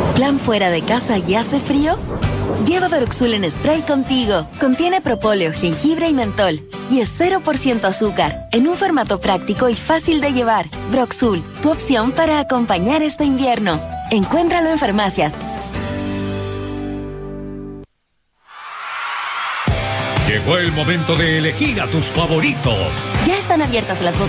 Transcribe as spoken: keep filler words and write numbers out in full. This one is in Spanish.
¿Plan fuera de casa y hace frío? Lleva Broxul en spray contigo. Contiene propóleo, jengibre y mentol. Y es cero por ciento azúcar, en un formato práctico y fácil de llevar. Broxul, tu opción para acompañar este invierno. Encuéntralo en farmacias. Llegó el momento de elegir a tus favoritos. Ya están abiertas las